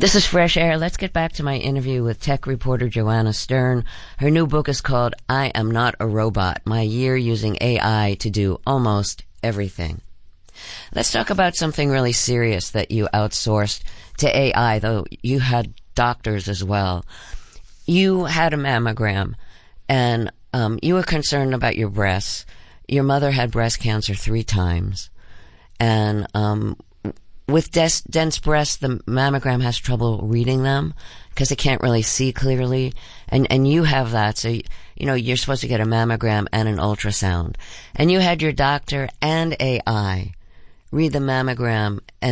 This is Fresh Air. Let's get back to my interview with tech reporter Joanna Stern. Her new book is called I Am Not a Robot, My Year Using AI to Do Almost Everything. Let's talk about something really serious that you outsourced to AI, though you had doctors as well. You had a mammogram, and you were concerned about your breasts. Your mother had breast cancer 3 times, and with dense breasts, the mammogram has trouble reading them because it can't really see clearly. And you have that, so you're supposed to get a mammogram and an ultrasound. And you had your doctor and AI read the mammogram and